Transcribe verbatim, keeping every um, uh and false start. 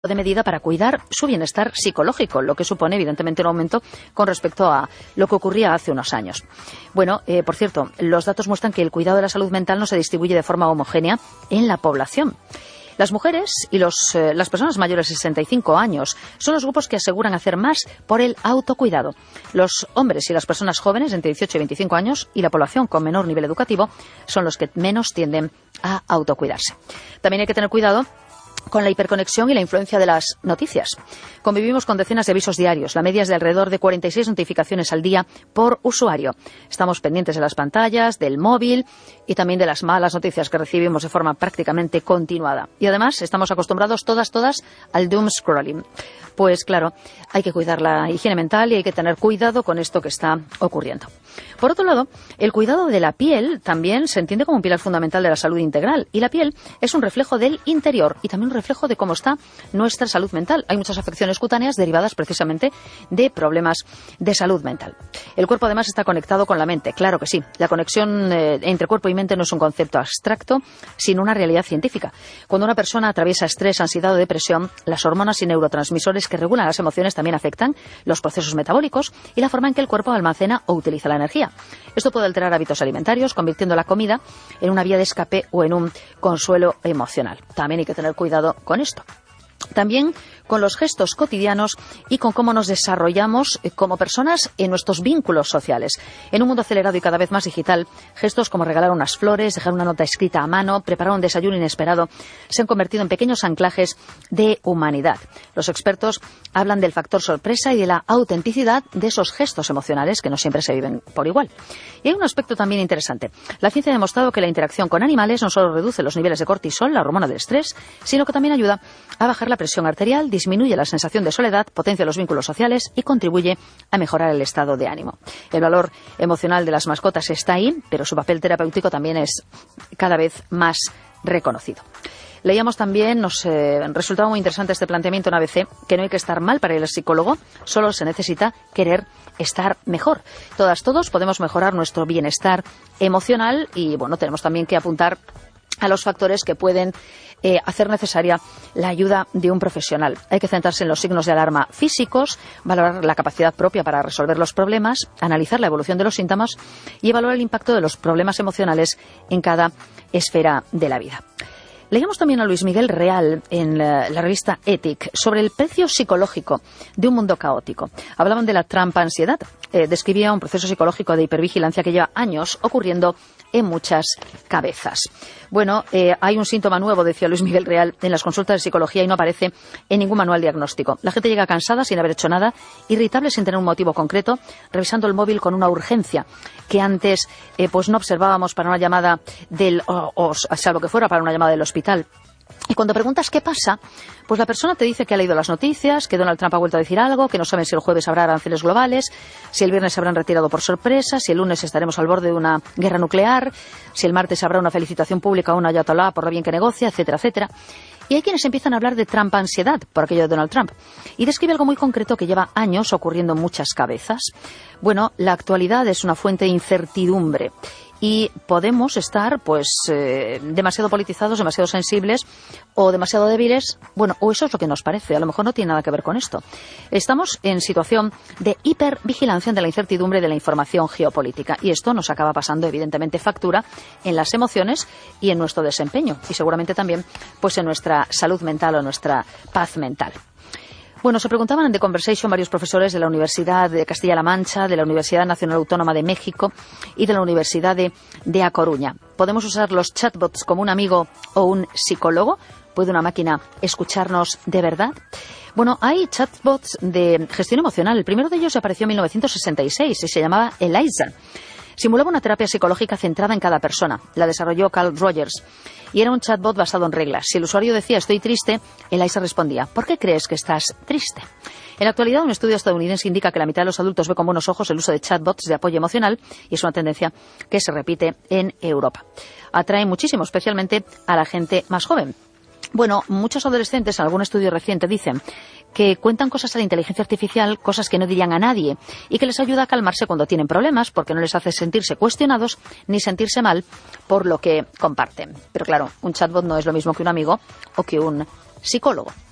de medida para cuidar su bienestar psicológico, lo que supone evidentemente un aumento con respecto a lo que ocurría hace unos años. Bueno, eh, por cierto, los datos muestran que el cuidado de la salud mental no se distribuye de forma homogénea en la población. Las mujeres y los, eh, las personas mayores de sesenta y cinco años son los grupos que aseguran hacer más por el autocuidado. Los hombres y las personas jóvenes entre dieciocho y veinticinco años y la población con menor nivel educativo son los que menos tienden a autocuidarse. También hay que tener cuidado con la hiperconexión y la influencia de las noticias. Convivimos con decenas de avisos diarios. La media es de alrededor de cuarenta y seis notificaciones al día por usuario. Estamos pendientes de las pantallas, del móvil y también de las malas noticias que recibimos de forma prácticamente continuada. Y además estamos acostumbrados todas, todas al doom scrolling. Pues claro, hay que cuidar la higiene mental y hay que tener cuidado con esto que está ocurriendo. Por otro lado, el cuidado de la piel también se entiende como un pilar fundamental de la salud integral. Y la piel es un reflejo del interior y también un reflejo de cómo está nuestra salud mental. Hay muchas afecciones cutáneas derivadas precisamente de problemas de salud mental. El cuerpo además está conectado con la mente, claro que sí. La conexión eh, entre cuerpo y mente no es un concepto abstracto, sino una realidad científica. Cuando una persona atraviesa estrés, ansiedad o depresión, las hormonas y neurotransmisores que regulan las emociones también afectan los procesos metabólicos y la forma en que el cuerpo almacena o utiliza la energía. Esto puede alterar hábitos alimentarios, convirtiendo la comida en una vía de escape o en un consuelo emocional. También hay que tener cuidado con esto. También con los gestos cotidianos y con cómo nos desarrollamos como personas en nuestros vínculos sociales. En un mundo acelerado y cada vez más digital, gestos como regalar unas flores, dejar una nota escrita a mano, preparar un desayuno inesperado, se han convertido en pequeños anclajes de humanidad. Los expertos hablan del factor sorpresa y de la autenticidad de esos gestos emocionales que no siempre se viven por igual. Y hay un aspecto también interesante. La ciencia ha demostrado que la interacción con animales no solo reduce los niveles de cortisol, la hormona del estrés, sino que también ayuda a bajar la presión arterial, disminuye la sensación de soledad, potencia los vínculos sociales y contribuye a mejorar el estado de ánimo. El valor emocional de las mascotas está ahí, pero su papel terapéutico también es cada vez más reconocido. Leíamos también, nos eh, resultaba muy interesante este planteamiento en A B C, que no hay que estar mal para ir al psicólogo, solo se necesita querer estar mejor. Todas, todos podemos mejorar nuestro bienestar emocional y, bueno, tenemos también que apuntar a los factores que pueden eh, hacer necesaria la ayuda de un profesional. Hay que centrarse en los signos de alarma físicos, valorar la capacidad propia para resolver los problemas, analizar la evolución de los síntomas y evaluar el impacto de los problemas emocionales en cada esfera de la vida. Leíamos también a Luis Miguel Real en la, la revista Ethic sobre el precio psicológico de un mundo caótico. Hablaban de la trampa-ansiedad. Eh, describía un proceso psicológico de hipervigilancia que lleva años ocurriendo en muchas cabezas. Bueno, eh, hay un síntoma nuevo, decía Luis Miguel Real, en las consultas de psicología y no aparece en ningún manual diagnóstico. La gente llega cansada sin haber hecho nada, irritable sin tener un motivo concreto, revisando el móvil con una urgencia que antes eh, pues no observábamos para una llamada del, o, o salvo que fuera para una llamada del hospital. Y cuando preguntas qué pasa, pues la persona te dice que ha leído las noticias, que Donald Trump ha vuelto a decir algo, que no saben si el jueves habrá aranceles globales, si el viernes se habrán retirado por sorpresa, si el lunes estaremos al borde de una guerra nuclear, si el martes habrá una felicitación pública a un ayatolá por lo bien que negocia, etcétera, etcétera. Y hay quienes empiezan a hablar de Trump-ansiedad por aquello de Donald Trump. Y describe algo muy concreto que lleva años ocurriendo en muchas cabezas. Bueno, la actualidad es una fuente de incertidumbre. Y podemos estar, pues, eh, demasiado politizados, demasiado sensibles o demasiado débiles. Bueno, o eso es lo que nos parece. A lo mejor no tiene nada que ver con esto. Estamos en situación de hipervigilancia de la incertidumbre de la información geopolítica. Y esto nos acaba pasando, evidentemente, factura en las emociones y en nuestro desempeño. Y seguramente también, pues, en nuestra salud mental o nuestra paz mental. Bueno, se preguntaban en The Conversation varios profesores de la Universidad de Castilla-La Mancha, de la Universidad Nacional Autónoma de México y de la Universidad de, de A Coruña. ¿Podemos usar los chatbots como un amigo o un psicólogo? ¿Puede una máquina escucharnos de verdad? Bueno, hay chatbots de gestión emocional. El primero de ellos apareció en mil novecientos sesenta y seis y se llamaba Eliza. Simulaba una terapia psicológica centrada en cada persona. La desarrolló Carl Rogers. Y era un chatbot basado en reglas. Si el usuario decía estoy triste, Eliza respondía ¿por qué crees que estás triste? En la actualidad, un estudio estadounidense indica que la mitad de los adultos ve con buenos ojos el uso de chatbots de apoyo emocional y es una tendencia que se repite en Europa. Atrae muchísimo, especialmente a la gente más joven. Bueno, muchos adolescentes, en algún estudio reciente, dicen que cuentan cosas a la inteligencia artificial, cosas que no dirían a nadie, y que les ayuda a calmarse cuando tienen problemas, porque no les hace sentirse cuestionados ni sentirse mal por lo que comparten. Pero claro, un chatbot no es lo mismo que un amigo o que un psicólogo.